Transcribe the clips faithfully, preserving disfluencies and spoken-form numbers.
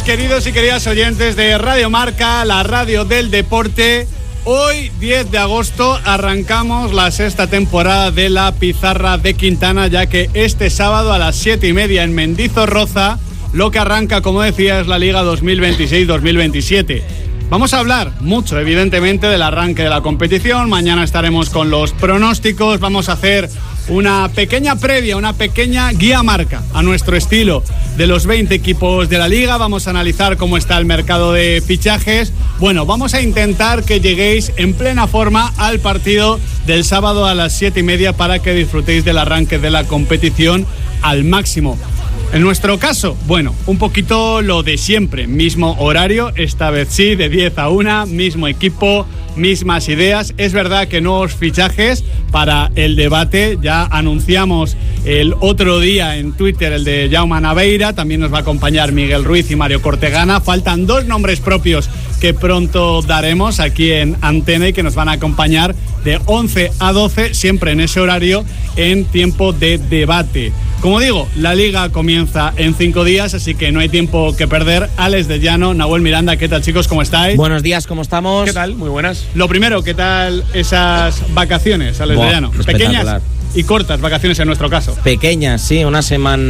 días, queridos y queridas oyentes de Radio Marca, la radio del deporte. Hoy, diez de agosto, arrancamos la sexta temporada de La Pizarra de Quintana, ya que este sábado a las siete y media en Mendizorroza, lo que arranca, como decía, es la Liga dos mil veintiséis dos mil veintisiete. Vamos a hablar mucho, evidentemente, del arranque de la competición. Mañana estaremos con los pronósticos. Vamos a hacer una pequeña previa, una pequeña guía marca a nuestro estilo de los veinte equipos de la Liga. Vamos a analizar cómo está el mercado de fichajes. Bueno, vamos a intentar que lleguéis en plena forma al partido del sábado a las siete y media para que disfrutéis del arranque de la competición al máximo. En nuestro caso, bueno, un poquito lo de siempre, mismo horario, esta vez sí, de diez a una, mismo equipo, mismas ideas. Es verdad que nuevos fichajes para el debate, ya anunciamos el otro día en Twitter el de Jaume Naveira, también nos va a acompañar Miguel Ruiz y Mario Cortegana. Faltan dos nombres propios que pronto daremos aquí en Antena y que nos van a acompañar de once a doce, siempre en ese horario, en tiempo de debate. Como digo, la Liga comienza en cinco días, así que no hay tiempo que perder. Alex de Llano, Nahuel Miranda, ¿qué tal, chicos? ¿Cómo estáis? Buenos días, ¿cómo estamos? ¿Qué tal? Muy buenas. Lo primero, ¿qué tal esas vacaciones, Alex Buah, de Llano? Pequeñas y cortas vacaciones en nuestro caso. Pequeñas, sí, una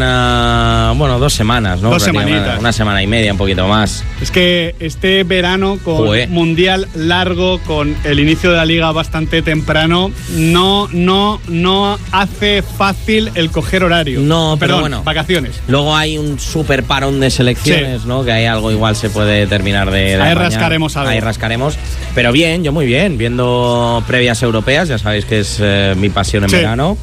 semana, bueno, dos semanas, ¿no? Dos semanitas. Una semana y media, un poquito más. Es que este verano con Jue. mundial largo, con el inicio de la Liga bastante temprano, no, no, no hace fácil el coger horario. No, pero Perdón, bueno. vacaciones. Luego hay un súper parón de selecciones, Sí. ¿no? Que hay algo igual se puede terminar de, de Ahí apañar. rascaremos algo. Ahí rascaremos. Pero bien, yo muy bien, viendo previas europeas, ya sabéis que es eh, mi pasión en Sí. verano.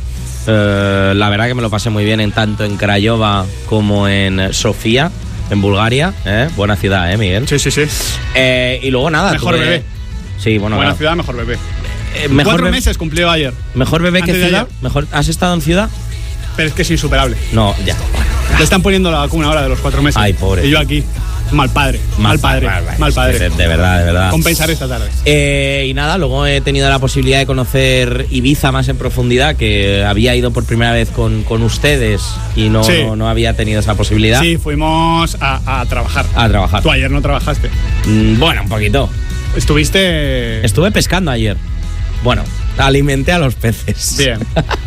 Eh, la verdad que me lo pasé muy bien en tanto en Craiova como en Sofía, en Bulgaria. ¿eh? Buena ciudad, ¿eh, Miguel? Sí, sí, sí. Eh, y luego nada. Mejor tuve- bebé. Sí, bueno, Buena claro. ciudad, mejor bebé. Eh, mejor Cuatro be- meses cumplió ayer, Mejor bebé que Antes de ciudad. ayer. Mejor. ¿Has estado en ciudad? pero es que es insuperable. No, ya. Le están poniendo la vacuna ahora de los cuatro meses. Ay, pobre. Y yo aquí, mal padre, mal, padre, mal, mal, mal padre. De, de verdad, de verdad. Compensar esta tarde. Eh, y nada, luego he tenido la posibilidad de conocer Ibiza más en profundidad, que había ido por primera vez con, con ustedes y no, Sí. no, no había tenido esa posibilidad. Sí, fuimos a, a trabajar. A trabajar. Tú ayer no trabajaste. Mm, Bueno, un poquito. Estuviste... Estuve pescando ayer. Bueno, alimenté a los peces. Bien.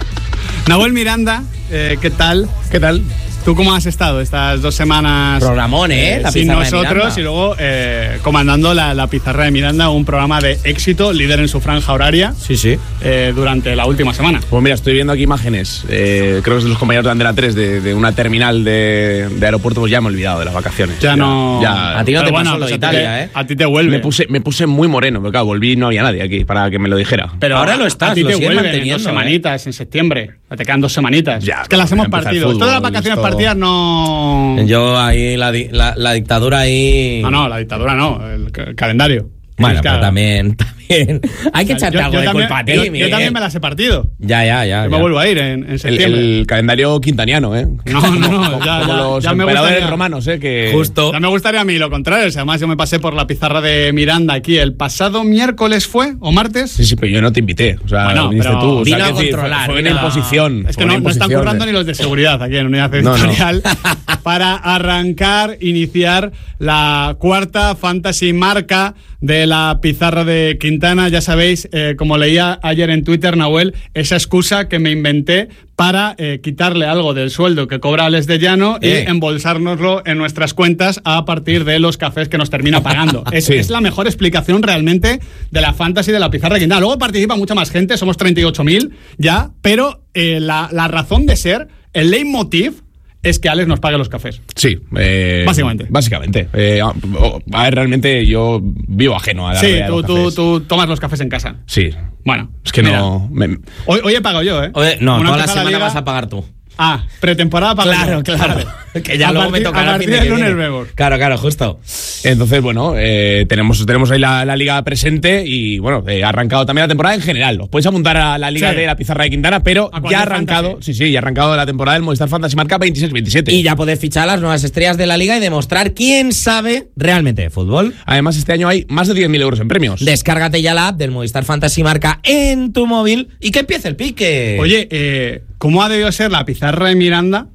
Nahuel Miranda, eh, ¿qué tal? ¿Qué tal? ¿Tú cómo has estado estas dos semanas? Programón, ¿eh? La sin Pizarra de nosotros Miranda. y luego eh, comandando la, la Pizarra de Miranda, un programa de éxito, líder en su franja horaria, Sí, sí. eh, durante la última semana. Pues mira, estoy viendo aquí imágenes, eh, creo que es de los compañeros de Antena tres, de, de una terminal de, de aeropuerto, pues ya me he olvidado de las vacaciones. Ya, no... ya- A ti no Pero te bueno, pasó lo pues de a ti Italia, te- ¿eh? A ti te vuelve. Me puse, me puse muy moreno, porque claro, volví y no había nadie aquí para que me lo dijera. Pero Ahora lo estás, a ti lo te sigues vuelven en manteniendo, dos ¿eh? semanitas, en septiembre. Te quedan dos semanitas. Ya, es que las pero hemos empieza el partido. fútbol, Todas las vacaciones esto- partidas no... Yo ahí, la, di- la, la dictadura ahí. No, no, la dictadura no, el, ca- calendario. Bueno, Es que, pero también, también. Hay que echarte yo, algo yo de también, culpa a ti, yo, yo Miguel. también me las he partido. Ya, ya, ya. Yo ya. me vuelvo a ir en, en El, septiembre. el calendario quintaniano, ¿eh? No, no, no, Como, ya, como ya, los ya me emperadores gustaría- romanos, ¿eh? Que Justo. Ya me gustaría a mí lo contrario. O sea, además, yo me pasé por la Pizarra de Miranda aquí el pasado miércoles, ¿fue? ¿O martes? Sí, sí, pero yo no te invité. O sea, Bueno, viniste pero tú. O sea, vino a quiero decir, controlar, Fue, fue vino una a- imposición. Es que fue no, una no están imposición currando de- ni los de seguridad aquí en Unidad No, no. Editorial para arrancar, iniciar la cuarta Fantasy Marca de la Pizarra de Quintana. Ya sabéis, eh, como leía ayer en Twitter, Nahuel, esa excusa que me inventé para eh, quitarle algo del sueldo que cobra Alex de Llano Eh. y embolsárnoslo en nuestras cuentas a partir de los cafés que nos termina pagando. Es, Sí. es la mejor explicación realmente de la Fantasy de la Pizarra de Quintana. Luego participa mucha más gente, somos treinta y ocho mil ya, pero eh, la, la razón de ser, el leitmotiv, es que Alex nos pague los cafés. Sí. eh, Básicamente. Básicamente. Eh, a, a ver, realmente yo vivo ajeno a la Sí, realidad de tú, los tú, cafés. tú tomas los cafés en casa. Sí. Bueno, Es que mira, no... me- Hoy, hoy he pagado yo, ¿eh? Oye, no, Una toda la empieza semana liga- vas a pagar tú. Ah, pretemporada para Claro, claro. Que ya a luego partir, me tocará a el fin partir de del que lunes viene. vemos. Claro, claro, justo. Entonces, bueno, eh, tenemos, tenemos ahí la, la liga presente y, bueno, eh, ha arrancado también la temporada en general. Os podéis apuntar a la liga Sí. de la Pizarra de Quintana, pero A cualquier ya ha arrancado, fantasy. sí, sí, ya ha arrancado la temporada del Movistar Fantasy Marca veintiséis veintisiete. Y ya podés fichar a las nuevas estrellas de la liga y demostrar quién sabe realmente de fútbol. Además, este año hay más de diez mil euros en premios. Descárgate ya la app del Movistar Fantasy Marca en tu móvil y que empiece el pique. Oye, eh, ¿cómo ha debido ser la Pizarra de Miranda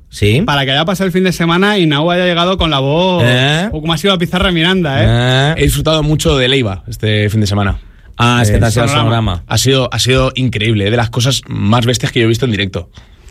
Sí. Para que haya pasado el fin de semana y Nau haya llegado con la voz. ¿Eh? O como ha sido la pizarra Miranda, ¿eh? Eh. He disfrutado mucho de Leiva este fin de semana. Ah, es que Eh, te has ido al sonorama. sonorama. Ha sido, ha sido increíble, de las cosas más bestias que yo he visto en directo.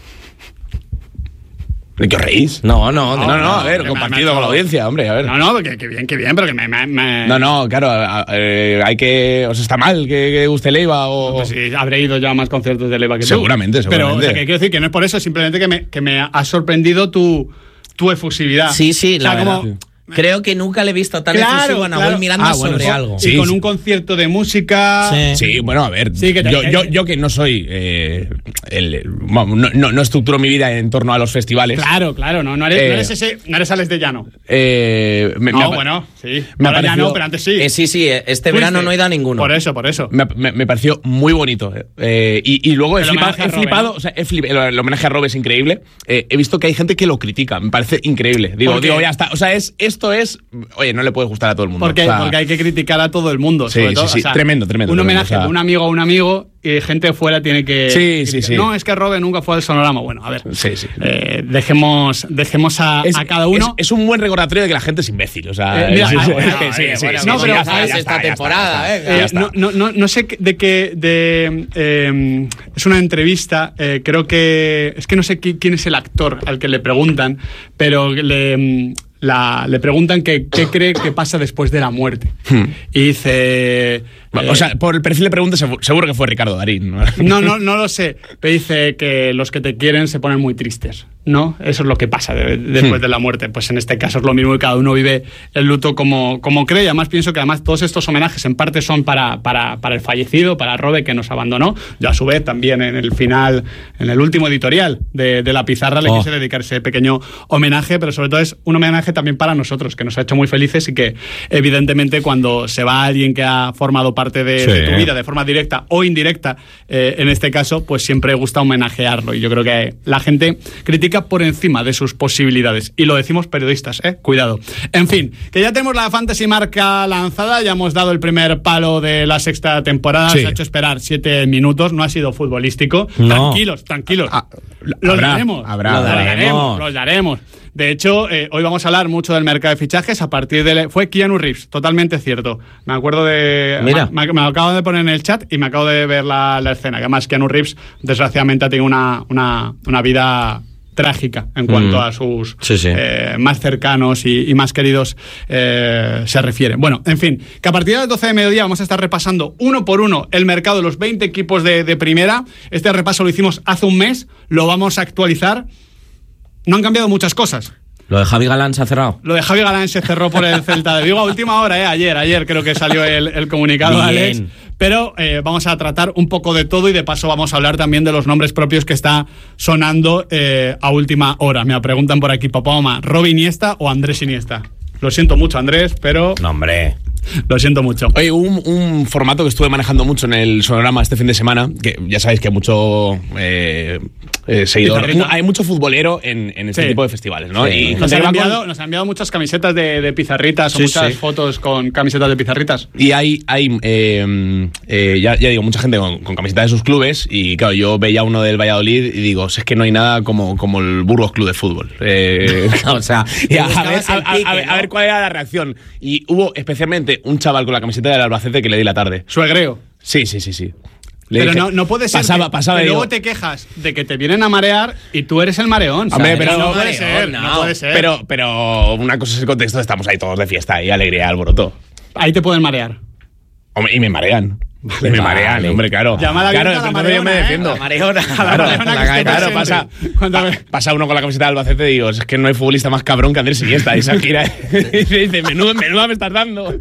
¿De qué os reís? No, no, No, no, no, a ver, que me- compartido me ha hecho- con la audiencia, hombre, a ver. No, no, que, que bien, que bien, pero que me. me, me- No, no, claro, a- a- eh, hay que... ¿Os está mal que, que guste Leiva o...? Pues sí, habré ido ya a más conciertos de Leiva que tú. Seguramente, seguramente. Pero, o sea, que quiero decir que no es por eso, simplemente que me, que me ha sorprendido tu, tu efusividad. Sí, sí, O sea, la como- verdad. Creo que nunca le he visto tan Claro, efusivo a Nahuel claro. Miranda Ah, bueno, sobre sí. algo. Y Sí, con sí. un concierto de música. Sí. Sí, bueno, a ver, Sí, que te- yo, que- yo, yo que no soy... eh, el, vamos, no, no, no estructuro mi vida en torno a los festivales. Claro, claro, no, no eres, Eh, no eres ese, no eres Alex de Llano. Eh, me, me No, ha pa- bueno, sí. me ha Ahora ya parecido- no, pero antes sí. Eh, sí, sí, eh, este Fuiste. verano no he ido a ninguno. Por eso, por eso. Me, ha- me- me pareció muy bonito. eh, y, y luego he El flipado, homenaje a he Robe, flipado, ¿no? o sea, he flip- el, el homenaje a Robe es increíble. Eh, he visto que hay gente que lo critica, me parece increíble. Digo, ¿Por qué? digo, ya está. O sea, es, esto es. Oye, no le puede gustar a todo el mundo. Porque, o sea, porque hay que criticar a todo el mundo. Sí, sobre sí, todo, sí, o sea, tremendo, tremendo, Un tremendo, homenaje o sea. de un amigo a un amigo y gente de fuera tiene que. Sí, sí, sí. No, es que Robe nunca fue al sonorama. Bueno, a ver. Sí, sí. Eh, dejemos dejemos a, es, a cada uno. Es, es un buen recordatorio de que la gente es imbécil. O sea, Eh, mira, es- ah, es- bueno, sí, oye, sí, bueno, sí, no, sí, pero ya está, ¿sabes? ya esta está, ya temporada, está, eh, ya Eh, está. no, no, no, no sé de qué. De, eh, es una entrevista. eh, creo que. Es que no sé qui- quién es el actor al que le preguntan, pero le. mm, la- le preguntan que, qué cree que pasa después de la muerte. Hmm. Y dice. O eh, sea, por el perfil de preguntas, seguro, seguro que fue Ricardo Darín. ¿no? No, no, no lo sé. Pero dice que los que te quieren se ponen muy tristes, ¿no? Eso es lo que pasa de- después Hmm. de la muerte. Pues en este caso es lo mismo y cada uno vive el luto como, como cree. Y además pienso que además todos estos homenajes en parte son para, para, para el fallecido, para Robe que nos abandonó. Yo a su vez también en el final, en el último editorial de, de La Pizarra le Oh. quise dedicar ese pequeño homenaje, pero sobre todo es un homenaje también para nosotros, que nos ha hecho muy felices y que evidentemente cuando se va alguien que ha formado parte de, Sí. de tu vida de forma directa o indirecta, eh, en este caso, pues siempre gusta homenajearlo. Y yo creo que la gente critica por encima de sus posibilidades. Y lo decimos periodistas, ¿eh? Cuidado. En fin, que ya tenemos la Fantasy Marca lanzada, ya hemos dado el primer palo de la sexta temporada, Sí. se ha hecho esperar siete minutos, no ha sido futbolístico. No. Tranquilos, tranquilos. Ah, los habrá, daremos. habrá, los habrá. daremos. Los daremos. De hecho, eh, hoy vamos a hablar mucho del mercado de fichajes a partir de... Fue Keanu Reeves, totalmente cierto. Me acuerdo de... Mira. Me, me lo acabo de poner en el chat y me acabo de ver la, la escena. Que además Keanu Reeves, desgraciadamente, ha tenido una, una, una vida trágica en cuanto Mm. a sus Sí, sí. eh, más cercanos y, y más queridos eh, se refieren. Bueno, en fin, que a partir de las doce de mediodía vamos a estar repasando uno por uno el mercado de los veinte equipos de, de primera. Este repaso lo hicimos hace un mes, lo vamos a actualizar. No han cambiado muchas cosas. Lo de Javi Galán se ha cerrado. Lo de Javi Galán se cerró por el Celta de Vigo a última hora, ¿eh? Ayer, ayer creo que salió el, el comunicado, Bien. Alex. Pero eh, vamos a tratar un poco de todo y de paso vamos a hablar también de los nombres propios que está sonando eh, a última hora. Me preguntan por aquí, papá, mamá, ¿Robe Iniesta o Andrés Iniesta? Lo siento mucho, Andrés, pero No, hombre. lo siento mucho. Oye, un, un formato que estuve manejando mucho en el Sonorama este fin de semana, que ya sabéis que hay mucho eh, eh, seguidor, Pizarrita. mu- hay mucho futbolero en, en este Sí. tipo de festivales, ¿no? Sí. Y Nos gente han, que va con- enviado, nos han enviado muchas camisetas de, de pizarritas o Sí, muchas sí. fotos con camisetas de pizarritas. Y hay, hay eh, eh, ya, ya digo, mucha gente con, con camisetas de sus clubes. Y claro, yo veía uno del Valladolid y digo, si es que no hay nada como, como el Burgos Club de Fútbol. Eh, O sea, y a, te a ver, buscabas a- el a- pique, a ver- ¿no? a ver cuál era la reacción. Y hubo especialmente un chaval con la camiseta del Albacete que le di la tarde. Suegreo. Sí, sí, sí, sí. Le Pero dije- no, no puede ser Pasaba, que, pasaba. que y luego digo, te quejas de que te vienen a marear y tú eres el mareón. Hombre, ¿sabes? pero no, no, puede mareón, ser, no. no. puede ser. Pero, pero una cosa es el contexto, estamos ahí todos de fiesta y alegría y alboroto. Ahí te pueden marear. Hombre, y me marean. y me vale. marean, hombre, claro. Llamada claro, abierta a la entonces yo me mareona, ¿eh? defiendo. La mareona. A la Claro, mareona que la- esté claro, presente. pasa, Cuando me- pa- pasa uno con la camiseta del Albacete y digo, es que no hay futbolista más cabrón que Andrés Iniesta. Y esa gira y dice, menudo, menuda me estás dando.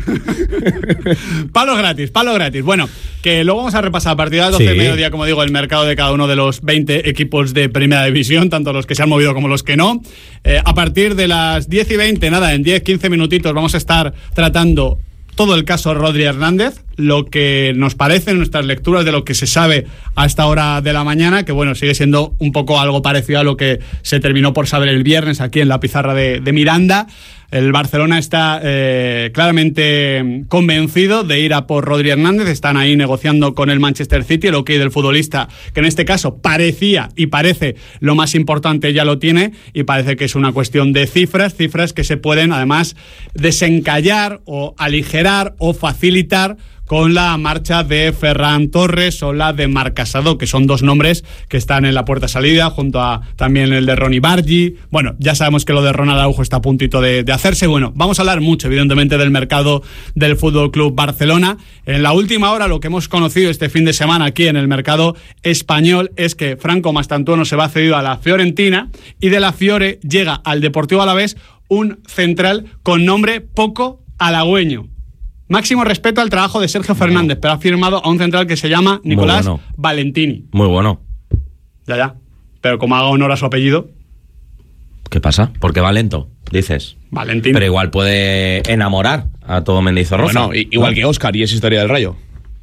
Palos gratis, palos gratis. Bueno, que luego vamos a repasar a partir de las doce de Sí. mediodía, como digo, el mercado de cada uno de los veinte equipos de Primera División, tanto los que se han movido como los que no. Eh, a partir de las diez y veinte, nada, en diez quince minutitos vamos a estar tratando todo el caso Rodri Hernández, lo que nos parece, nuestras lecturas de lo que se sabe a esta hora de la mañana, que bueno, sigue siendo un poco algo parecido a lo que se terminó por saber el viernes aquí en la pizarra de, de Miranda. El Barcelona está eh, claramente convencido de ir a por Rodri Hernández. Están ahí negociando con el Manchester City. El ok del futbolista, que en este caso parecía y parece lo más importante, ya lo tiene, y parece que es una cuestión de cifras, cifras que se pueden además desencallar o aligerar o facilitar con la marcha de Ferran Torres o la de Marc Casado, que son dos nombres que están en la puerta salida, junto a también el de Ronny Bargi. Bueno, ya sabemos que lo de Ronald Araujo está a puntito de, de hacerse. Bueno, vamos a hablar mucho, evidentemente, del mercado del F C Barcelona. En la última hora, lo que hemos conocido este fin de semana aquí en el mercado español es que Franco Mastantuono se va cedido a la Fiorentina, y de la Fiore llega al Deportivo Alavés un central con nombre poco halagüeño. Máximo respeto al trabajo de Sergio Fernández, pero ha firmado a un central que se llama Nicolás bueno. Valentini. Muy bueno. Ya, ya. Pero como haga honor a su apellido. ¿Qué pasa? Porque va lento, dices. Valentini. Pero igual puede enamorar a todo Mendizorroza. Bueno, igual ¿no? que Óscar y esa historia del Rayo.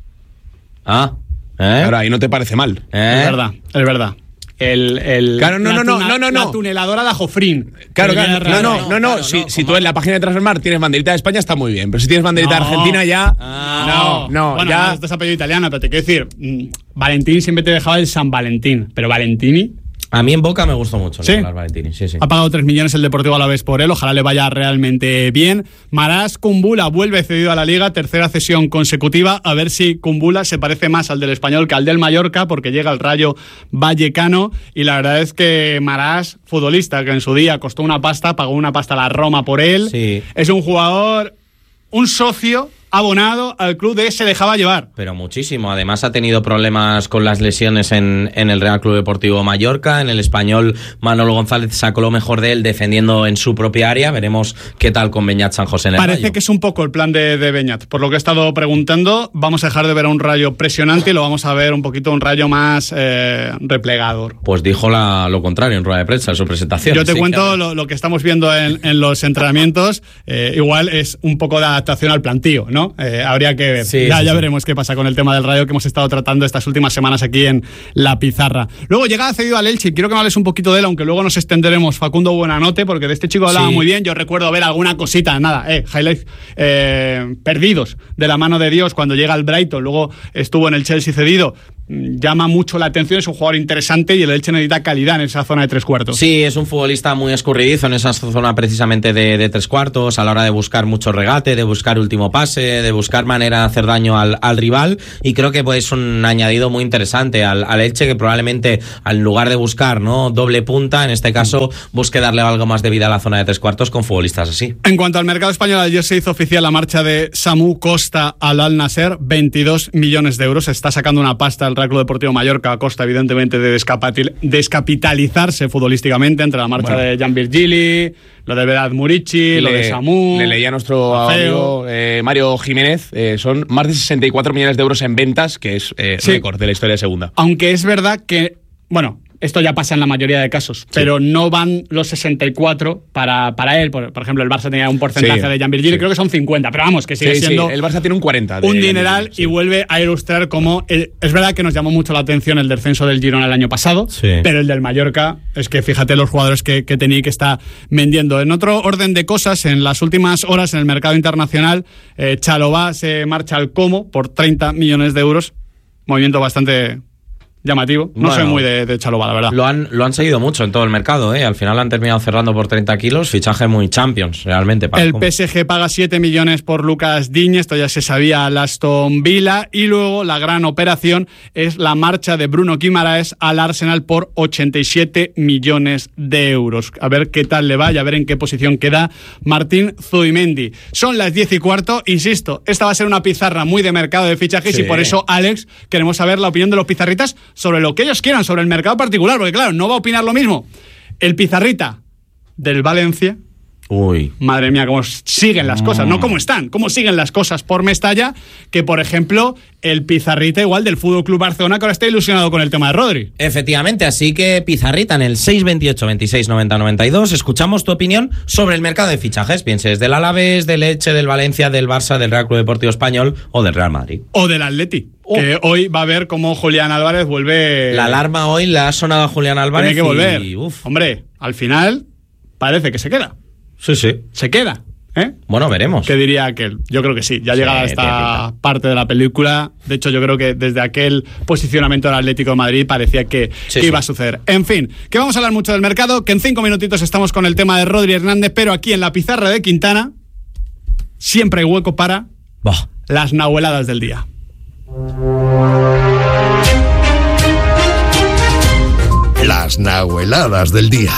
Ah, ¿eh? Ahora, ahí no te parece mal. ¿Eh? Es verdad, es verdad. El, el, claro, no, no, no, tuna, no, no, no. La tuneladora de Jofrín. Claro, claro, no, no, no, no, no. Claro, Si, no, si tú en la página de Transfermar tienes banderita de España, está muy bien. Pero si tienes banderita no. de Argentina, ya. Ah, no, no, bueno, ya. Esto es apellido italiano, pero te quiero decir, mmm, Valentini siempre te dejaba el San Valentín, pero Valentini. A mí en Boca me gustó mucho ¿Sí? Nicolás Valentini. Sí, sí. Ha pagado tres millones el Deportivo Alavés por él, ojalá le vaya realmente bien. Marás Kumbula vuelve cedido a la Liga, tercera cesión consecutiva, a ver si Kumbula se parece más al del Español que al del Mallorca, porque llega al Rayo Vallecano, y la verdad es que Marás, futbolista que en su día costó una pasta, pagó una pasta a la Roma por él, Sí. es un jugador, un socio abonado al club de Se Dejaba Llevar. Pero muchísimo. Además ha tenido problemas con las lesiones en, en el Real Club Deportivo Mallorca. En el Español, Manolo González sacó lo mejor de él defendiendo en su propia área. Veremos qué tal con Beñat San José en el Parece Rayo. que es un poco el plan de, de Beñat. Por lo que he estado preguntando, vamos a dejar de ver a un Rayo presionante y lo vamos a ver un poquito un Rayo más eh, replegador. Pues dijo la, lo contrario en rueda de prensa en su presentación. Yo te sí, cuento que... lo, lo que estamos viendo en, en los entrenamientos. Eh, igual es un poco de adaptación al plantío, ¿no? Eh, habría que ver. Sí, ya sí, ya sí. veremos qué pasa con el tema del Rayo que hemos estado tratando estas últimas semanas aquí en La Pizarra. Luego llega cedido al Elche. Quiero que me hables un poquito de él, aunque luego nos extenderemos. Facundo Buenanote, porque de este chico hablaba Sí. muy bien. Yo recuerdo ver alguna cosita, nada, eh, highlights eh, perdidos de la mano de Dios cuando llega al Brighton. Luego estuvo en el Chelsea cedido. Llama mucho la atención, es un jugador interesante y el Elche necesita calidad en esa zona de tres cuartos. Sí, es un futbolista muy escurridizo en esa zona precisamente de, de tres cuartos, a la hora de buscar mucho regate, de buscar último pase, de buscar manera de hacer daño al, al rival, y creo que pues, es un añadido muy interesante al, al Elche, que probablemente al lugar de buscar no doble punta, en este caso busque darle algo más de vida a la zona de tres cuartos con futbolistas así. En cuanto al mercado español, ayer se hizo oficial la marcha de Samu Costa al Al Nasser, veintidós millones de euros. Se está sacando una pasta al Real Club Deportivo Mallorca a costa, evidentemente, de descapatil- descapitalizarse futbolísticamente entre la marcha Bueno. de Jan Virgili, lo de Vedat Murici, lo de Samu. Le leía a nuestro Afeo. amigo eh, Mario Jiménez, eh, son más de sesenta y cuatro millones de euros en ventas, que es eh, Sí. récord de la historia de segunda. Aunque es verdad que, bueno, esto ya pasa en la mayoría de casos, pero no van los sesenta y cuatro para, para él. Por, por ejemplo, el Barça tenía un porcentaje Sí, de Jan Virgili, sí. creo que son cincuenta, pero vamos, que sigue Sí, sí, siendo el Barça tiene un cuarenta. de- un de- dineral, sí. y vuelve a ilustrar cómo el- es verdad que nos llamó mucho la atención el descenso del Girona el año pasado, Sí. pero el del Mallorca es que fíjate los jugadores que, que tenía y que está vendiendo. En otro orden de cosas, en las últimas horas en el mercado internacional, eh, Chalobah se marcha al Como por treinta millones de euros, movimiento bastante llamativo. No Bueno, soy muy de, de Chalobah, la verdad. Lo han, lo han seguido mucho en todo el mercado, ¿eh? Al final han terminado cerrando por treinta kilos, fichaje muy Champions, realmente. Para El cómo- P S G paga siete millones por Lucas Digne, esto ya se sabía al Aston Villa, y luego la gran operación es la marcha de Bruno Guimaraes al Arsenal por ochenta y siete millones de euros. A ver qué tal le va y a ver en qué posición queda Martín Zubimendi. Son las diez y cuarto, insisto, esta va a ser una pizarra muy de mercado de fichajes, Sí. y por eso, Alex, queremos saber la opinión de los pizarritas sobre lo que ellos quieran, sobre el mercado particular, porque claro, no va a opinar lo mismo el pizarrita del Valencia. Uy. Madre mía, cómo siguen las cosas, no cómo están, cómo siguen las cosas por Mestalla, que por ejemplo el pizarrita igual del F C Barcelona, que ahora está ilusionado con el tema de Rodri. Efectivamente, así que pizarrita en el seis veintiocho veintiséis noventa noventa y dos, escuchamos tu opinión sobre el mercado de fichajes, pienses del Alavés, del Elche, del Valencia, del Barça, del Real Club Deportivo Español o del Real Madrid. O del Atleti, Oh. que hoy va a ver cómo Julián Álvarez vuelve. La alarma hoy la ha sonado a Julián Álvarez. Tiene que volver. Y, uf. Hombre, al final parece que se queda. Sí, sí. ¿Se queda? ¿Eh? Bueno, veremos. ¿Qué diría aquel? Yo creo que sí. Ya Sí, llegada esta parte de la película. De hecho, yo creo que desde aquel posicionamiento del Atlético de Madrid parecía que, Sí, que iba sí. a suceder. En fin, que vamos a hablar mucho del mercado, que en cinco minutitos estamos con el tema de Rodri Hernández, pero aquí en la pizarra de Quintana siempre hay hueco para Bah. las nahueladas del día. Las nahueladas del día.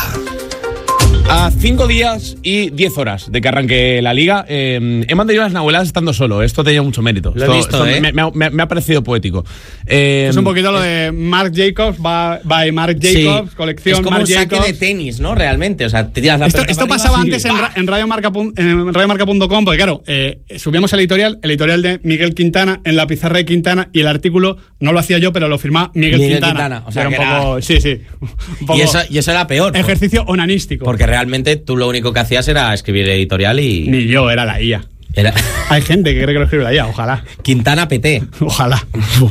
A cinco días y diez horas de que arranque la Liga, eh, he mantenido las nahueladas estando solo. Esto tenía mucho mérito. Lo he Esto- visto, esto ¿eh? me, me ha- me ha- me ha parecido poético. Eh, Es un poquito lo de Marc Jacobs, by, by Marc Jacobs, Sí. colección Es como Marc un saque Jacobs. de tenis, ¿no? Realmente. O sea, te tiras la Esto, pelota esto para pasaba arriba, antes sí, en, ¡pah! ra- en radiomarca pun- en radiomarca punto com, porque claro, eh, subíamos el editorial, el editorial de Miguel Quintana en la pizarra de Quintana, y el artículo no lo hacía yo, pero lo firmaba Miguel, Miguel Quintana. Quintana, o sea, Era un que era- poco, sí, sí, un poco Y eso, y eso era peor. por- ejercicio onanístico. Porque realmente tú lo único que hacías era escribir editorial y. Ni yo, era la I A. Era Hay gente que cree que lo escribe la I A, ojalá, Quintana P T. ojalá.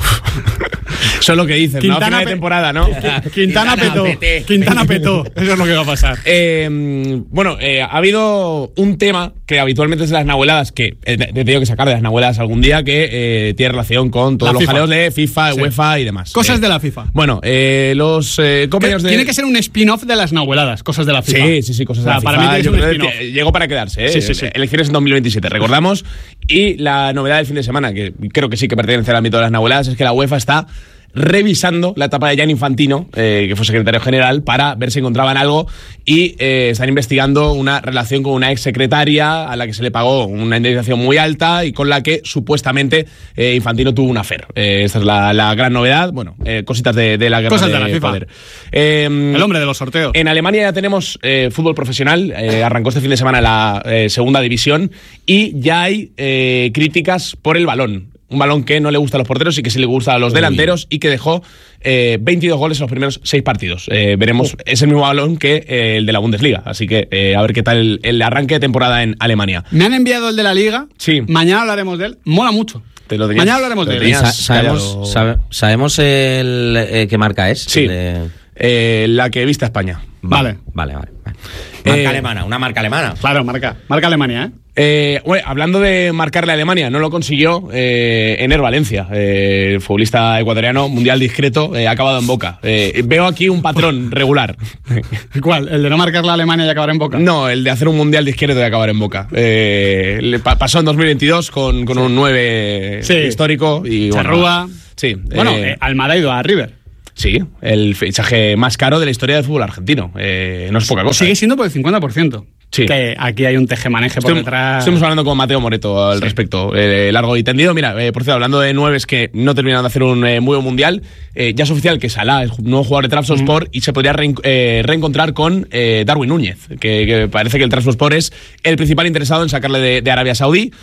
Eso es lo que dices, ¿no? A final de pe- temporada, ¿no? Quintana Quintana petó, P T. Quintana petó, eso es lo que va a pasar. Eh, bueno, eh, ha habido un tema que habitualmente es de las nahueladas, que eh, te he tenido que sacar de las nahueladas algún día, que eh, tiene relación con todos La los FIFA. jaleos de FIFA, Sí. UEFA y demás. Cosas Eh, de la FIFA. Bueno, eh, los eh, compañeros de... Tiene que ser un spin-off de las nahueladas, cosas de la FIFA. Sí, sí, sí, cosas O sea, de la para FIFA. mí tiene que Yo ser un creo spin-off. que llegó para quedarse, ¿eh? Sí, sí, sí. Elecciones en dos mil veintisiete, recordamos. Y la novedad del fin de semana, que creo que sí que pertenece al ámbito de las nahueladas, es que la UEFA está revisando la etapa de Gianni Infantino, eh, que fue secretario general, para ver si encontraban algo, y eh, están investigando una relación con una ex secretaria a la que se le pagó una indemnización muy alta y con la que supuestamente eh, Infantino tuvo un affair. Eh, esta es la, la gran novedad. Bueno, eh, cositas de, de la guerra Cosas de de la FIFA. poder. Eh, El hombre de los sorteos. en Alemania ya tenemos eh, fútbol profesional, eh, arrancó este fin de semana la eh, segunda división y ya hay eh, críticas por el balón. Un balón que no le gusta a los porteros y que sí le gusta a los Uy. delanteros y que dejó eh, veintidós goles en los primeros seis partidos. Eh, veremos, es el mismo balón que eh, el de la Bundesliga, así que eh, a ver qué tal el, el arranque de temporada en Alemania. Me han enviado el de la Liga. Sí. Mañana hablaremos de él. Mola mucho. Te lo tenías- Mañana hablaremos te de lo él. Y tenías sa- sabemos, callado. sabe- sabemos el eh, qué marca es. Sí, El de- eh, la que viste a España. Vale. Vale, vale. vale. Marca Eh, alemana, una marca alemana. Claro, marca. Marca Alemania, ¿eh? Eh, bueno, hablando de marcarle a Alemania, no lo consiguió eh, Ener Valencia, eh, futbolista ecuatoriano, mundial discreto, eh, ha acabado en Boca. Eh, veo aquí un patrón regular. ¿Cuál? ¿El de no marcar la Alemania y acabar en Boca? No, el de hacer un mundial discreto y acabar en Boca. Eh, le pa- pasó en dos mil veintidós con, con un nueve Sí. histórico. Y, bueno, Charrúa. sí, Bueno, eh, eh, Almada ha ido a River. sí, el fichaje más caro de la historia del fútbol argentino. Eh, no es poca cosa. Sigue eh. siendo por el cincuenta por ciento. Sí. Que aquí hay un tejemaneje por Estuvimos, detrás. estuvimos hablando con Mateo Moreto al Sí. respecto, eh, largo y tendido. Mira, eh, por cierto, hablando de nueves que no terminaron de hacer un eh, muy buen mundial, eh, ya es oficial que Salah es nuevo jugador de Trabzonspor y se podría reen- eh, reencontrar con eh, Darwin Núñez, que, que parece que el Trabzonspor es el principal interesado en sacarle de, de Arabia Saudí.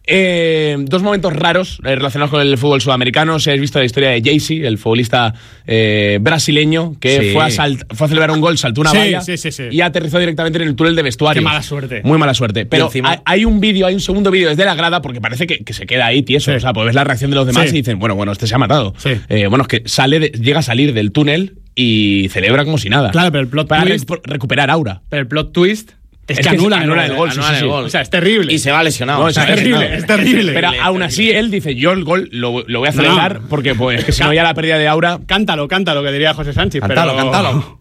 Eh, dos momentos raros eh, relacionados con el fútbol sudamericano. Si habéis visto la historia de Jaycee, el futbolista eh, brasileño que Sí. fue, a salt- fue a celebrar un gol, saltó una Sí, valla sí, sí, sí. y aterrizó directamente en el túnel de vestuario. Qué mala suerte. Muy mala suerte. Pero encima- hay, hay un vídeo, hay un segundo vídeo desde la grada porque parece que, que se queda ahí tieso. Sí. O sea, pues ves la reacción de los demás Sí. y dicen, bueno, bueno, este se ha matado. Sí. Eh, bueno, es que sale de- llega a salir del túnel y celebra como si nada. Claro, pero el plot para twist- re- recuperar aura. Pero el plot twist es, Es que que anulan, anulan el gol, Anulan sí, sí, el sí. gol. O sea, es terrible. Y se va lesionado. No, O sea, es terrible, lesionado. es terrible. Pero Terrible, aún así terrible. él dice, yo el gol lo, lo voy a celebrar No. porque pues, es que si no ya la pérdida de aura. Cántalo, cántalo, que diría José Sánchez. Cántalo, pero... cántalo.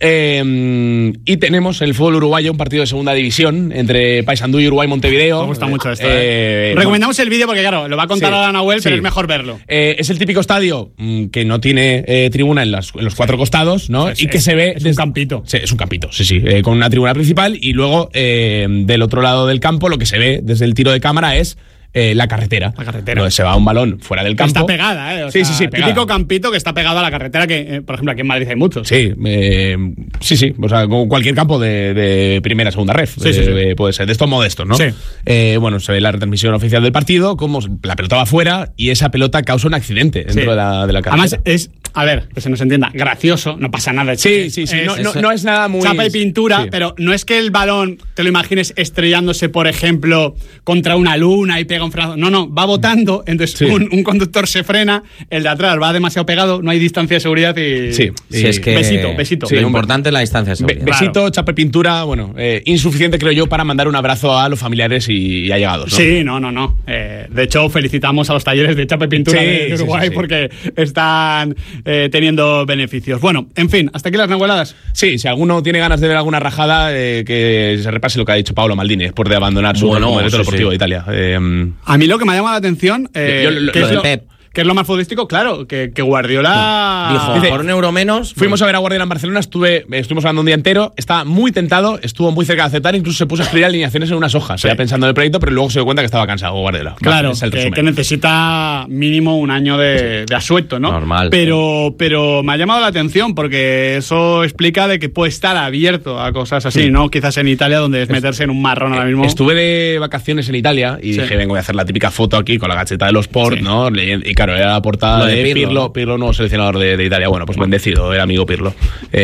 Eh, y tenemos en el fútbol uruguayo un partido de segunda división entre Paysandú y Uruguay Montevideo. Me gusta mucho esto. Eh, ¿eh? Recomendamos el vídeo porque, claro, lo va a contar Sí, ahora Nahuel, pero sí. es mejor verlo. Eh, es el típico estadio mm, que no tiene eh, tribuna en, las- en los cuatro costados, ¿no? Es- y que es- se ve es un campito. Sí, es un campito, sí, sí, eh, con una tribuna principal y luego eh, del otro lado del campo lo que se ve desde el tiro de cámara es eh, la carretera. La carretera. Donde se va un balón fuera del campo. Está pegada, ¿eh? O Sí, sea, sí, sí, pegada. Típico campito que está pegado a la carretera, que, eh, por ejemplo, aquí en Madrid hay muchos. Sí, eh, sí, sí, o sea, como cualquier campo de, de primera, segunda ref, Sí, sí, eh, sí. eh, puede ser, de estos modestos, ¿no? Sí. Eh, bueno, se ve la retransmisión oficial del partido, como la pelota va fuera y esa pelota causa un accidente dentro Sí. de, la, de la carretera. Además, es, A ver, que se nos entienda, gracioso, no pasa nada. Sí, sí, sí, es, no, no, no es nada muy... chapa y pintura, sí. Pero no es que el balón te lo imagines estrellándose, por ejemplo, contra una luna y pega un frenazo. No, no, va botando, entonces sí. un, un conductor se frena, el de atrás va demasiado pegado, no hay distancia de seguridad y... Sí, sí y... es que... Besito, besito. Sí, lo importante es la distancia de seguridad. Be besito, claro. chapa y pintura, bueno, eh, insuficiente creo yo para mandar un abrazo a los familiares y, y allegados, ¿no? Sí, no, no, no. Eh, de hecho, felicitamos a los talleres de chapa y pintura Sí, de Uruguay sí, sí, sí. porque están eh, teniendo beneficios. Bueno, en fin, hasta aquí las nahueladas. Sí, si alguno tiene ganas de ver alguna rajada, eh, que se repase lo que ha dicho Paolo Maldini después de abandonar su Bueno, como director sí, deportivo sí. de Italia. Eh, A mí lo que me ha llamado la atención, eh, Yo- lo- que, lo es de lo, Pep. que es lo más futbolístico, claro, que, que Guardiola... Dijo, Dice, por un euro menos... Fuimos a ver a Guardiola en Barcelona, estuve, estuvimos hablando un día entero, estaba muy tentado, estuvo muy cerca de aceptar, incluso se puso a escribir alineaciones en unas hojas, Sí. ya pensando en el proyecto, pero luego se dio cuenta que estaba cansado Guardiola. Claro, Es el que, resumen. que necesita mínimo un año de, de asueto, ¿no? Normal. Pero, pero me ha llamado la atención porque eso explica de que puede estar abierto a cosas así, Sí. ¿no? Quizás en Italia, donde es meterse en un marrón ahora mismo. Estuve de vacaciones en Italia y Sí. dije, vengo, voy a hacer la típica foto aquí con la gacheta de los Sport, Sí. ¿no? Leyendo- Y claro, era la portada Lo de de Pirlo, Pirlo, ¿no? Pirlo, nuevo seleccionador de, de Italia. Bueno, pues bendecido, el amigo Pirlo.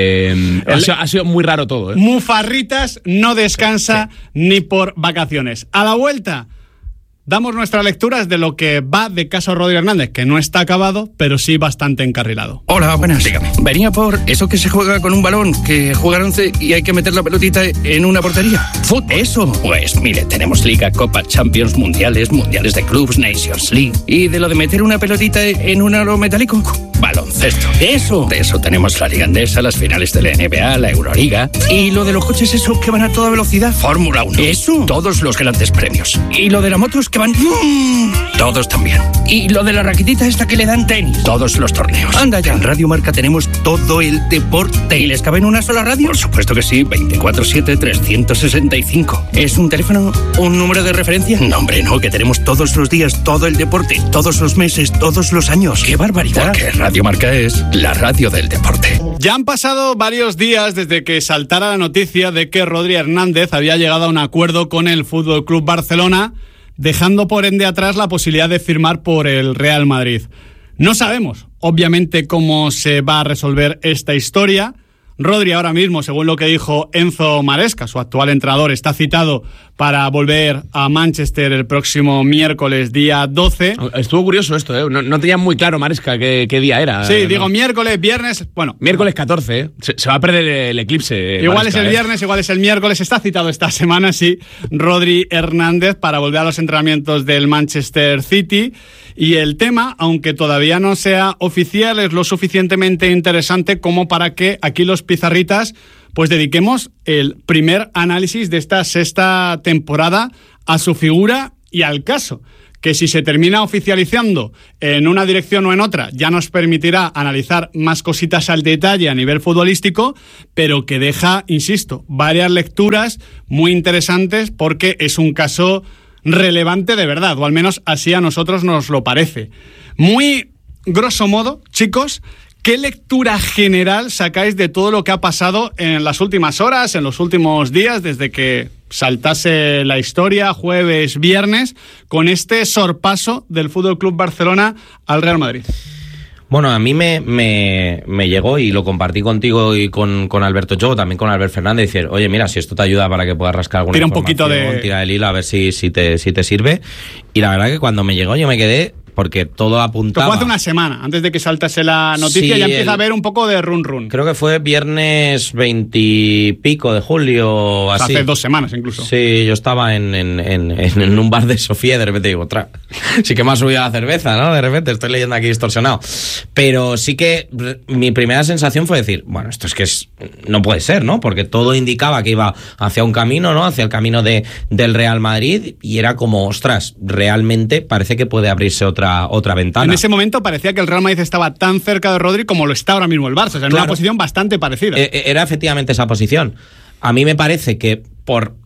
Eh, ha, El- sido, ha sido muy raro todo, ¿eh? Mufarritas no descansa ni por vacaciones. A la vuelta, damos nuestras lecturas de lo que va de caso Rodri Hernández, que no está acabado, pero sí bastante encarrilado. Hola, buenas. Dígame. Venía por eso que se juega con un balón, que juegan once y hay que meter la pelotita en una portería. Fútbol. Eso. Pues mire, tenemos Liga, Copa, Champions, Mundiales, Mundiales de Clubs, Nations League. Y de lo de meter una pelotita en un aro metálico, baloncesto. Eso. De eso tenemos la Liga Andesa, las finales de la N B A, la Euroliga. Y lo de los coches esos que van a toda velocidad, Fórmula uno. Eso. Todos los grandes premios. Y lo de las motos que van... ¡Mm! Todos también. Y lo de la raquetita esta que le dan tenis. Todos los torneos. Anda ya. En Radio Marca tenemos todo el deporte. ¿Y les cabe en una sola radio? Por supuesto que sí. veinticuatro siete, trescientos sesenta y cinco. ¿Es un teléfono? ¿Un número de referencia? No, hombre, no. Que tenemos todos los días todo el deporte. Todos los meses, todos los años. ¡Qué barbaridad! Porque Radio Marca es la radio del deporte. Ya han pasado varios días desde que saltara la noticia de que Rodri Hernández había llegado a un acuerdo con el Fútbol Club Barcelona, dejando por ende atrás la posibilidad de firmar por el Real Madrid. No sabemos, obviamente, cómo se va a resolver esta historia. Rodri ahora mismo, según lo que dijo Enzo Maresca, su actual entrenador, está citado para volver a Manchester el próximo miércoles, día doce. Estuvo curioso esto, ¿eh? No, no tenía muy claro, Maresca, qué, qué día era. Sí, eh, digo no. miércoles, viernes, bueno... Miércoles catorce, ¿eh? Se, se va a perder el eclipse. eh, Igual Maresca, es el ¿eh? viernes, igual es el miércoles. Está citado esta semana, sí, Rodri Hernández para volver a los entrenamientos del Manchester City. Y el tema, aunque todavía no sea oficial, es lo suficientemente interesante como para que aquí los pizarritas pues dediquemos el primer análisis de esta sexta temporada a su figura y al caso, que si se termina oficializando en una dirección o en otra, ya nos permitirá analizar más cositas al detalle a nivel futbolístico, pero que deja, insisto, varias lecturas muy interesantes porque es un caso relevante de verdad, o al menos así a nosotros nos lo parece. Muy grosso modo, chicos, ¿qué lectura general sacáis de todo lo que ha pasado en las últimas horas, en los últimos días, desde que saltase la historia, jueves, viernes, con este sorpaso del F C Barcelona al Real Madrid? Bueno, a mí me, me, me llegó y lo compartí contigo y con, con Alberto Joe, también con Albert Fernández, decir, oye, mira, si esto te ayuda para que puedas rascar alguna Tira un poquito información, de- tira el hilo a ver si, si, te, si te sirve. Y la verdad que cuando me llegó yo me quedé, porque todo Esto apuntaba... fue hace una semana, antes de que saltase la noticia, Sí, ya empieza el- a haber un poco de run run. Creo que fue viernes veintipico de julio o O sea, así. hace dos semanas incluso. Sí, yo estaba en, en, en, en un bar de Sofía y de repente digo, otra, sí que me ha subido la cerveza, ¿no? De repente estoy leyendo aquí distorsionado. Pero sí que re- mi primera sensación fue decir, bueno, esto es que es, no puede ser, ¿no? Porque todo indicaba que iba hacia un camino, ¿no? Hacia el camino de, del Real Madrid y era como, ostras, realmente parece que puede abrirse otra, otra ventana. En ese momento parecía que el Real Madrid estaba tan cerca de Rodri como lo está ahora mismo el Barça, o sea, en Claro. una posición bastante parecida. Eh, Era efectivamente esa posición. A mí me parece que por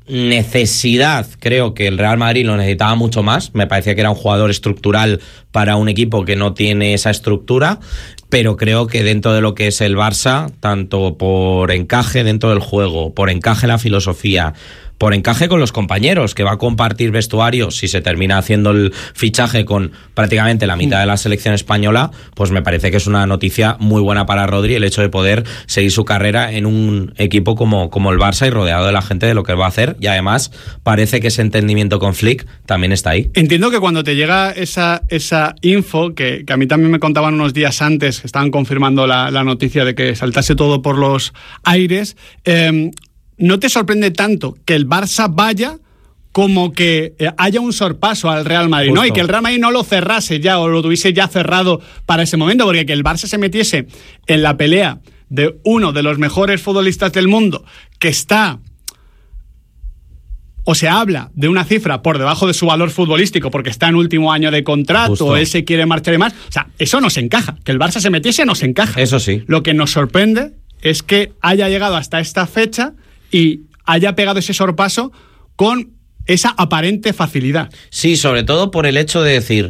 necesidad, creo que el Real Madrid lo necesitaba mucho más. Me parecía que era un jugador estructural para un equipo que no tiene esa estructura, pero creo que dentro de lo que es el Barça, tanto por encaje dentro del juego, por encaje en la filosofía, por encaje con los compañeros, que va a compartir vestuario si se termina haciendo el fichaje con prácticamente la mitad de la selección española, pues me parece que es una noticia muy buena para Rodri el hecho de poder seguir su carrera en un equipo como, como el Barça y rodeado de la gente de lo que va a hacer, y además parece que ese entendimiento con Flick también está ahí. Entiendo que cuando te llega esa, esa info, que, que a mí también me contaban unos días antes, estaban confirmando la, la noticia de que saltase todo por los aires, eh, ¿no te sorprende tanto que el Barça vaya como que haya un sorpaso al Real Madrid, ¿no? Y que el Real Madrid no lo cerrase ya o lo tuviese ya cerrado para ese momento? Porque que el Barça se metiese en la pelea de uno de los mejores futbolistas del mundo, que está, o se habla de una cifra por debajo de su valor futbolístico porque está en último año de contrato, Justo. él se quiere marchar y más, o sea, eso nos encaja. Que el Barça se metiese nos encaja. Eso sí. Lo que nos sorprende es que haya llegado hasta esta fecha y haya pegado ese sorpaso con esa aparente facilidad. Sí, sobre todo por el hecho de decir,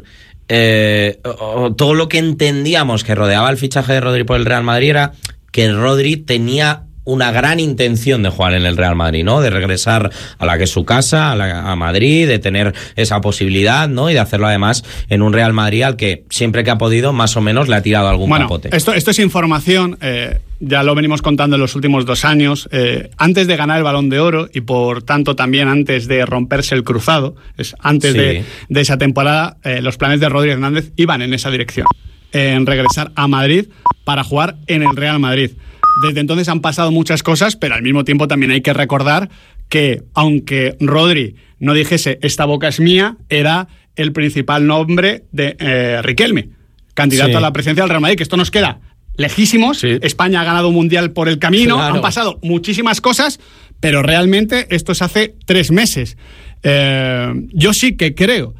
eh, todo lo que entendíamos que rodeaba el fichaje de Rodri por el Real Madrid era que Rodri tenía una gran intención de jugar en el Real Madrid, ¿no? De regresar a la que es su casa, a, la, a Madrid, de tener esa posibilidad, ¿no? Y de hacerlo además en un Real Madrid al que siempre que ha podido, más o menos, le ha tirado algún bueno, capote. Esto, esto es información, eh, ya lo venimos contando en los últimos dos años. Eh, antes de ganar el Balón de Oro y por tanto también antes de romperse el cruzado, es antes sí. de, de esa temporada, eh, los planes de Rodri Hernández iban en esa dirección, en regresar a Madrid para jugar en el Real Madrid. Desde entonces han pasado muchas cosas, pero al mismo tiempo también hay que recordar que, aunque Rodri no dijese esta boca es mía, era el principal nombre de eh, Riquelme, candidato sí. a la presidencia del Real Madrid, que esto nos queda lejísimos. Sí. España ha ganado un mundial por el camino, claro. Han pasado muchísimas cosas, pero realmente esto es hace tres meses. Eh, yo sí que creo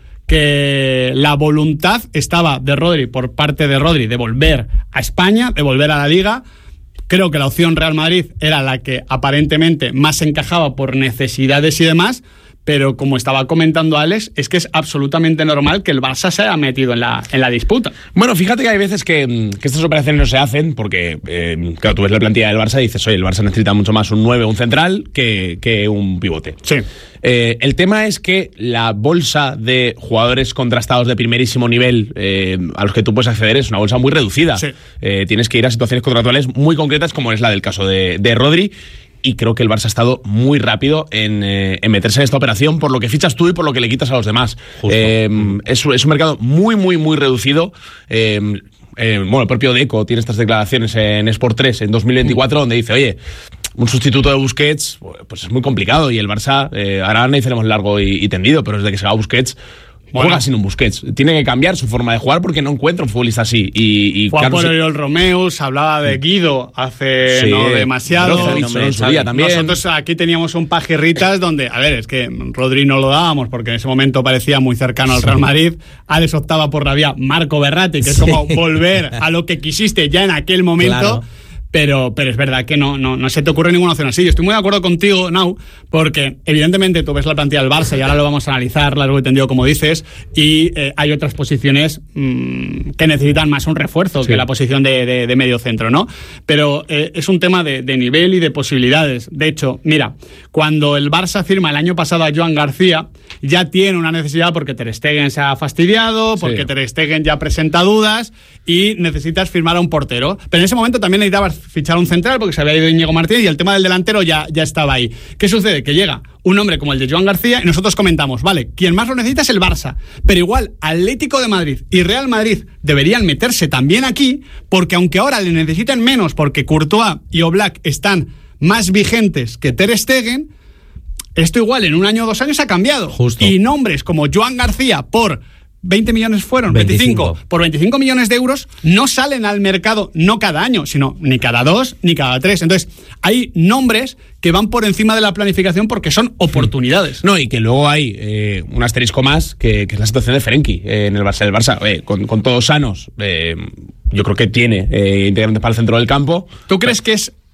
que la voluntad estaba de Rodri, por parte de Rodri, de volver a España, de volver a la Liga. Creo que la opción Real Madrid era la que aparentemente más encajaba por necesidades y demás, pero como estaba comentando Alex, es que es absolutamente normal que el Barça se haya metido en la, en la disputa. Bueno, fíjate que hay veces que, que estas operaciones no se hacen porque, eh, claro, tú ves la plantilla del Barça y dices, oye, el Barça necesita mucho más un nueve o un central que, que un pivote. Sí. Eh, el tema es que la bolsa de jugadores contrastados de primerísimo nivel eh, a los que tú puedes acceder es una bolsa muy reducida. Sí. Eh, tienes que ir a situaciones contractuales muy concretas, como es la del caso de, de Rodri. Y creo que el Barça ha estado muy rápido en, eh, en meterse en esta operación por lo que fichas tú y por lo que le quitas a los demás. Eh, es, es un mercado muy, muy, muy reducido. Eh, eh, bueno, el propio Deco tiene estas declaraciones en Sport tres en dos mil veinticuatro donde dice, oye, un sustituto de Busquets pues es muy complicado y el Barça, eh, ahora analizaremos largo y, y tendido, pero desde que se va Busquets, bueno, juega sin un Busquets. Tiene que cambiar su forma de jugar porque no encuentra un futbolista así. Y, y Fue claro, por Oriol Romeu, se hablaba de Guido hace sí, no demasiado. No, no, no, también. Nosotros aquí teníamos un Pajirritas donde, a ver, es que Rodri no lo dábamos porque en ese momento parecía muy cercano al Real Madrid. Alex optaba por la vía Marco Verratti, que es sí. como volver a lo que quisiste ya en aquel momento. Claro. Pero, pero es verdad que no, no, no se te ocurre ninguna opción así. Yo estoy muy de acuerdo contigo, Nau, porque evidentemente tú ves la plantilla del Barça y ahora lo vamos a analizar, largo y tendido, como dices, y eh, hay otras posiciones mmm, que necesitan más un refuerzo sí. que la posición de, de, de medio centro, ¿no? Pero eh, es un tema de, de nivel y de posibilidades. De hecho, mira, cuando el Barça firma el año pasado a Joan García, ya tiene una necesidad porque Ter Stegen se ha fastidiado, porque sí. Ter Stegen ya presenta dudas y necesitas firmar a un portero. Pero en ese momento también necesitabas fichar un central porque se había ido Íñigo Martínez y el tema del delantero ya, ya estaba ahí. ¿Qué sucede? Que llega un hombre como el de Joan García y nosotros comentamos, vale, quien más lo necesita es el Barça, pero igual Atlético de Madrid y Real Madrid deberían meterse también aquí, porque aunque ahora le necesiten menos porque Courtois y Oblak están más vigentes que Ter Stegen, esto igual en un año o dos años ha cambiado. Justo. Y nombres como Joan García por veinte millones fueron, veinticinco. veinticinco. Por veinticinco millones de euros no salen al mercado no cada año, sino ni cada dos, ni cada tres. Entonces, hay nombres que van por encima de la planificación porque son oportunidades. No, y que luego hay eh, un asterisco más, que, que es la situación de Frenkie eh, en el Barça. El Barça, eh, con, con todos sanos, eh, yo creo que tiene eh, integrantes para el centro del campo. ¿Tú crees que es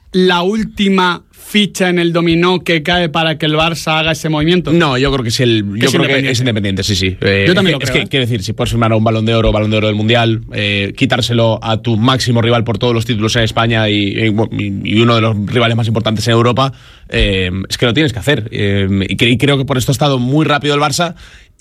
la última ficha en el dominó que cae para que el Barça haga ese movimiento? No, yo creo que es el, yo es creo independiente. que es independiente, sí, sí. Eh, Yo también lo es creo, que, ¿eh? quiero decir, si puedes firmar a un Balón de Oro, Balón de Oro del Mundial, eh, quitárselo a tu máximo rival por todos los títulos en España y, y, y uno de los rivales más importantes en Europa, eh, es que lo tienes que hacer. Eh, y, y creo que por esto ha estado muy rápido el Barça.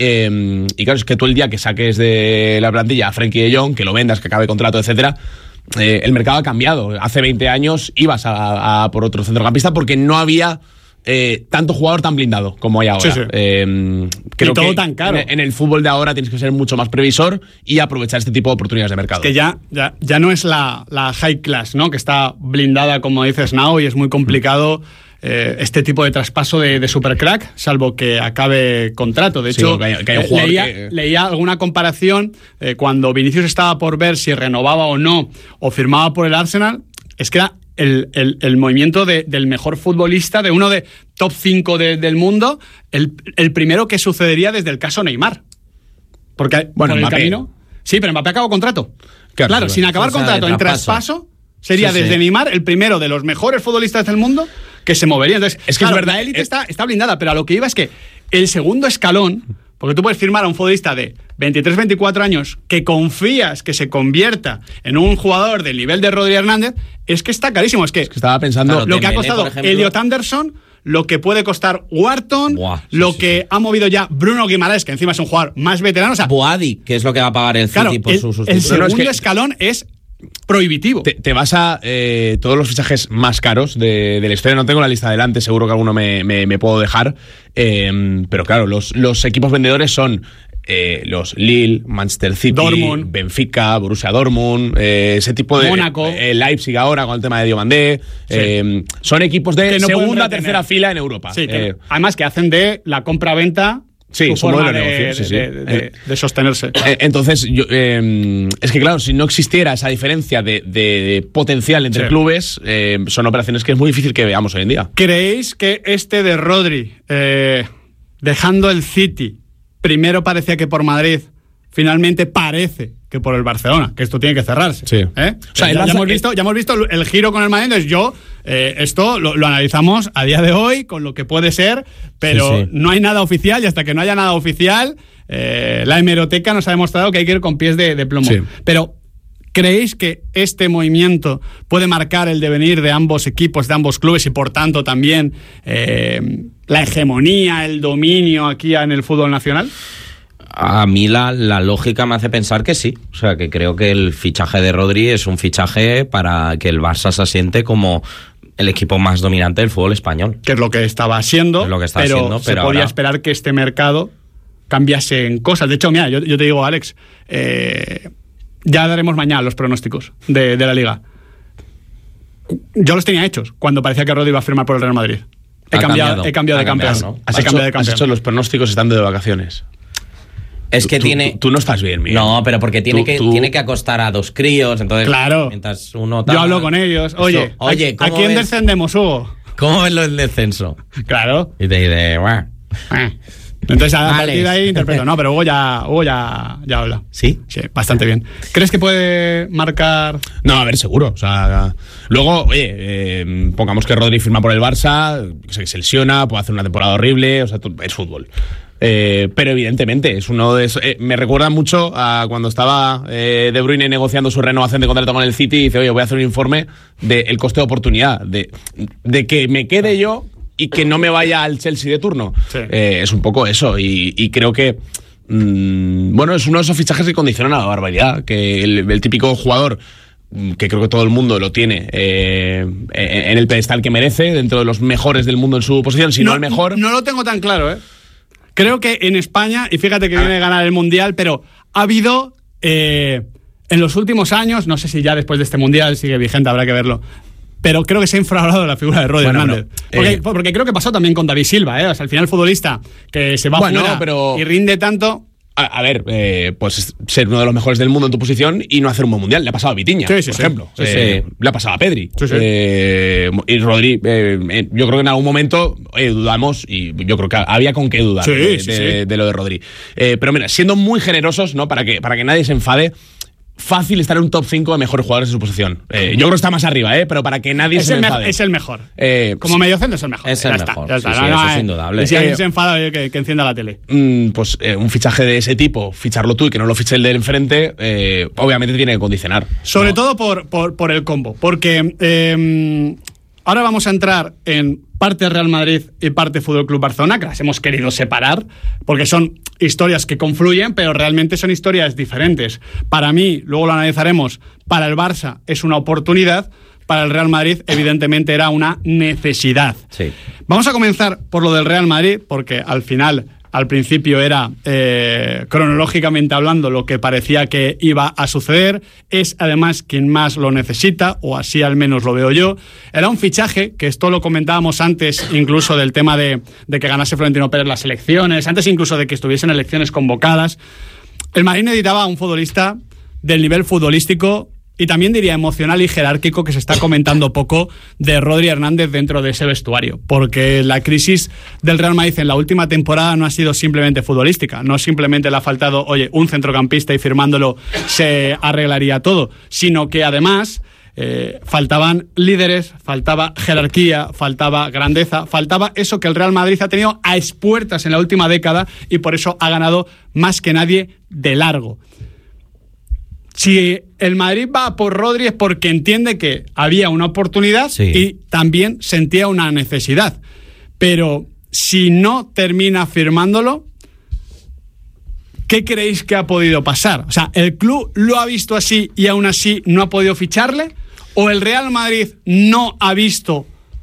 Eh, y claro, es que tú el día que saques de la plantilla a Frenkie de Jong, que lo vendas, que acabe contrato, etcétera, eh, el mercado ha cambiado. Hace veinte años ibas a, a por otro centrocampista porque no había eh, tanto jugador tan blindado como hay ahora. Sí, sí. Eh, creo Y todo que tan caro. En, en el fútbol de ahora tienes que ser mucho más previsor y aprovechar este tipo de oportunidades de mercado. Que ya, ya, ya no es la, la high class, ¿no? Que está blindada, como dices, Nao, y es muy complicado eh, este tipo de traspaso de, de supercrack, salvo que acabe contrato. De Sí, hecho, que haya- que haya un eh, jugador leía, que- leía alguna comparación eh, cuando Vinicius estaba por ver si renovaba o no, o firmaba por el Arsenal, es que era el, el, el movimiento de, del mejor futbolista, de uno de top cinco de, del mundo, el, el primero que sucedería desde el caso Neymar. Porque Bueno, por el Mbappé. camino... Sí, pero Mbappé acabó contrato. Claro, Claro, sí, sin bueno. acabar O sea, contrato de en traspaso. traspaso, sería Sí, desde sí. Neymar el primero de los mejores futbolistas del mundo que se movería. Entonces, Es que es claro, verdad, la élite eh, está, está blindada, pero a lo que iba es que el segundo escalón, porque tú puedes firmar a un futbolista de veintitrés, veinticuatro años que confías que se convierta en un jugador del nivel de Rodri Hernández, es que está carísimo. Es que, Es que estaba pensando... Claro, lo que ha Dembélé, costado por ejemplo. Elliot Anderson, lo que puede costar Wharton, Buah, sí, lo sí, que sí. ha movido ya Bruno Guimaraes, que encima es un jugador más veterano. O sea, Boadi, que es lo que va a pagar el City claro, por el, su el sustituto. No, no, es segundo que- escalón es prohibitivo. Te, te vas a eh, todos los fichajes más caros de, de la historia. No tengo la lista adelante, seguro que alguno me, me, me puedo dejar. Eh, pero claro, los, los equipos vendedores son eh, los Lille, Manchester City, Dortmund. Benfica, Borussia Dortmund, eh, ese tipo de... Mónaco. eh, Leipzig ahora con el tema de Diomandé. Eh, son equipos de Que no pueden segunda, retener. tercera fila en Europa. Sí, que Eh, además que hacen de la compra-venta Sí, su su forma modelo de de, negocio, sí, sí. de- de- de- Eh, de sostenerse. Eh, Entonces, yo, eh, es que claro, si no existiera esa diferencia de, de- de potencial entre Sí. clubes, eh, son operaciones que es muy difícil que veamos hoy en día. ¿Creéis que este de Rodri, eh, dejando el City, primero parecía que por Madrid, finalmente parece que por el Barcelona, que esto tiene que cerrarse? Sí. ¿Eh? O sea, el ya, ya Barça- hemos visto, ya hemos visto el, el giro con el Madrid, entonces yo, eh, esto lo, lo analizamos a día de hoy con lo que puede ser, pero Sí, sí. no hay nada oficial y hasta que no haya nada oficial, eh, la hemeroteca nos ha demostrado que hay que ir con pies de, de plomo. Sí. Pero ¿creéis que este movimiento puede marcar el devenir de ambos equipos, de ambos clubes y por tanto también eh, la hegemonía, el dominio aquí en el fútbol nacional? A mí la, la lógica me hace pensar que sí. O sea, que creo que el fichaje de Rodri es un fichaje para que el Barça se asiente como el equipo más dominante del fútbol español. Que es lo que estaba siendo, Es lo que está pero siendo, se pero podía ahora- esperar que este mercado cambiase en cosas. De hecho, mira, yo, yo te digo, Alex, eh, ya daremos mañana los pronósticos de, de la Liga. Yo los tenía hechos cuando parecía que Rodri iba a firmar por el Real Madrid. He Ha cambiado, cambiado. he cambiado Ha de campeón. cambiado, ¿no? Has, He hecho, cambiado de has campeón. hecho los pronósticos estando de vacaciones. Es que Tú- tiene... Tú, tú no estás bien, Miguel. No, pero porque tiene, Tú- que, tú- tiene que acostar a dos críos, entonces... Claro. Mientras uno... tal- Yo hablo con ellos. Oye, Eso- Oye, ¿a, a ¿cómo quién ves? descendemos, Hugo? ¿Cómo ves lo del descenso? Claro. Y te dice... "Buah". Eh. Entonces, a Alex. partir de ahí interpreto. No, pero Hugo ya, Hugo ya, ya habla. ¿Sí? Sí, bastante bien. ¿Crees que puede marcar? No, a ver, seguro. O sea, luego, oye, eh, pongamos que Rodri firma por el Barça, que se, que se lesiona, puede hacer una temporada horrible, o sea, tú- es fútbol. Eh, pero evidentemente es uno de esos. Eh, me recuerda mucho a cuando estaba eh, De Bruyne negociando su renovación de contrato con el City y dice, oye, voy a hacer un informe del coste de oportunidad, de, de que me quede yo y que no me vaya al Chelsea de turno. Sí. Eh, es un poco eso y, y creo que mm, bueno, es uno de esos fichajes que condicionan a la barbaridad, que el, el típico jugador mm, que creo que todo el mundo lo tiene eh, en en el pedestal que merece, dentro de los mejores del mundo en su posición, si no, el mejor. No lo tengo tan claro, ¿eh? Creo que en España, y fíjate que viene a ganar el Mundial, pero ha habido eh, en los últimos años, no sé si ya después de este Mundial sigue vigente, habrá que verlo, pero creo que se ha infravalorado la figura de Rodri Bueno, Hernández. pero, porque, eh, porque creo que pasó también con David Silva, ¿eh? O sea, al final el futbolista que se va Bueno, fuera pero- y rinde tanto... A, a ver, eh, pues ser uno de los mejores del mundo en tu posición y no hacer un buen mundial. Le ha pasado a Vitinha, Sí, sí, por sí. ejemplo. Sí, Eh, sí. Le ha pasado a Pedri. Sí, sí. Eh, y Rodri, eh, eh, yo creo que en algún momento eh, dudamos y yo creo que había con qué dudar Sí, de, sí, de- sí. de lo de Rodri. Eh, pero mira, siendo muy generosos, ¿no? Para que, para que nadie se enfade, fácil estar en un top cinco de mejores jugadores de su posición. Eh, yo creo que está más arriba, ¿eh? Pero para que nadie es se el me me- enfade. Es el mejor. Eh, Como sí. mediocentro es el mejor. Es Ya el está, mejor, ya está. sí, No, sí, no, eso es eh, indudable. Y si alguien Eh, se enfada, oye, que, que encienda la tele. Mm, pues eh, un fichaje de ese tipo, ficharlo tú y que no lo fiche el de enfrente, eh, obviamente tiene que condicionar. Sobre ¿no? todo por, por, por el combo. Porque eh, ahora vamos a entrar en parte Real Madrid y parte Fútbol Club Barcelona, que las hemos querido separar, porque son historias que confluyen, pero realmente son historias diferentes. Para mí, luego lo analizaremos, para el Barça es una oportunidad, para el Real Madrid evidentemente era una necesidad. Sí. Vamos a comenzar por lo del Real Madrid, porque al final, al principio era, eh, cronológicamente hablando, lo que parecía que iba a suceder. Es además quien más lo necesita, o así al menos lo veo yo. Era un fichaje, que esto lo comentábamos antes, incluso del tema de, de que ganase Florentino Pérez las elecciones, antes incluso de que estuviesen elecciones convocadas. El Madrid necesitaba a un futbolista del nivel futbolístico y también diría emocional y jerárquico que se está comentando poco de Rodri Hernández dentro de ese vestuario, porque la crisis del Real Madrid en la última temporada no ha sido simplemente futbolística, no simplemente le ha faltado, oye, un centrocampista y firmándolo se arreglaría todo, sino que además eh, faltaban líderes, faltaba jerarquía, faltaba grandeza, faltaba eso que el Real Madrid ha tenido a expuertas en la última década y por eso ha ganado más que nadie de largo. Si el Madrid va por Rodri es porque entiende que había una oportunidad, sí, y también sentía una necesidad. Pero si no termina firmándolo, ¿qué creéis que ha podido pasar? O sea, ¿el club lo ha visto así y aún así no ha podido ficharle? ¿O el Real Madrid no ha visto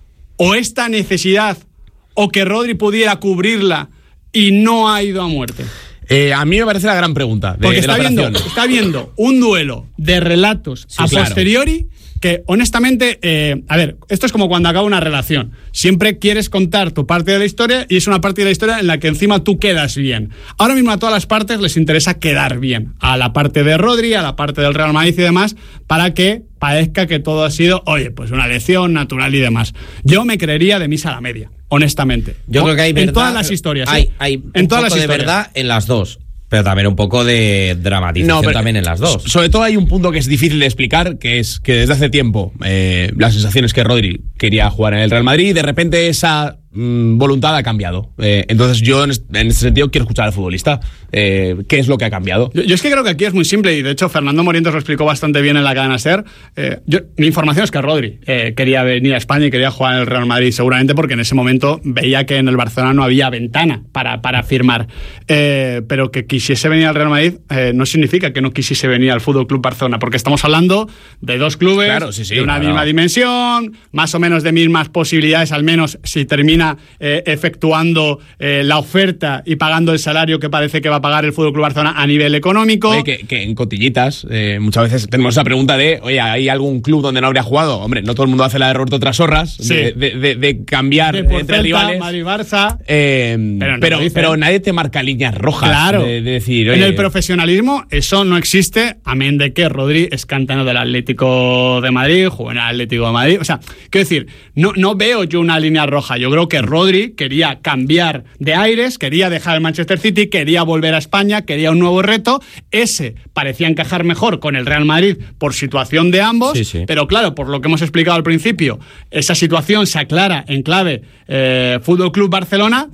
o esta necesidad o que Rodri pudiera cubrirla y no ha ido a muerte? Eh, a mí me parece la gran pregunta de, Porque de la está, viendo, operación. está viendo un duelo de relatos Sí, a claro. posteriori que, honestamente, eh, a ver, esto es como cuando acaba una relación. Siempre quieres contar tu parte de la historia y es una parte de la historia en la que encima tú quedas bien. Ahora mismo a todas las partes les interesa quedar bien. A la parte de Rodri, a la parte del Real Madrid y demás, para que parezca que todo ha sido, oye, pues una lección natural y demás. Yo me creería de misa a la media, honestamente. Yo creo que hay verdad. En todas las historias. Hay, ¿eh? hay en un todas poco las de historias. verdad en las dos. Pero también un poco de dramatización No, pero también en las dos. Sobre todo hay un punto que es difícil de explicar, que es que desde hace tiempo eh, la sensación es que Rodri quería jugar en el Real Madrid y de repente esa mmm, voluntad ha cambiado. Eh, entonces yo en, este, en ese sentido quiero escuchar al futbolista. Eh, ¿Qué es lo que ha cambiado? Yo, yo es que creo que aquí es muy simple y de hecho Fernando Morientes lo explicó bastante bien en la cadena SER. Eh, yo, mi información es que Rodri eh, quería venir a España y quería jugar en el Real Madrid, seguramente porque en ese momento veía que en el Barcelona no había ventana para, para firmar. Eh, pero que quisiese venir al Real Madrid eh, no significa que no quisiese venir al Fútbol Club Barcelona, porque estamos hablando de dos clubes, Claro, sí, sí, de una claro. misma dimensión, más o menos de mismas posibilidades, al menos si termina eh, efectuando eh, la oferta y pagando el salario que parece que va a pagar el Fútbol Club Barcelona a nivel económico. Oye, que, que en cotillitas eh, muchas veces tenemos esa pregunta de, oye, ¿hay algún club donde no habría jugado? Hombre, no todo el mundo hace la de Roberto Trasorras, Sí. de, de, de, de cambiar de por entre Celta, rivales. Madrid-Barça. Eh, Pero no pero, lo dicen. pero nadie te marca líneas rojas. Claro. De, de decir, en oye, el profesionalismo eso no existe, amén de que Rodri es cantano del Atlético de Madrid, jugó en el Atlético de Madrid. O sea, quiero decir, no, no veo yo una línea roja. Yo creo que Rodri quería cambiar de aires, quería dejar el Manchester City, quería volver a España, quería un nuevo reto. Ese parecía encajar mejor con el Real Madrid por situación de ambos, Sí, sí. pero claro, por lo que hemos explicado al principio, esa situación se aclara en clave eh, Fútbol Club Barcelona,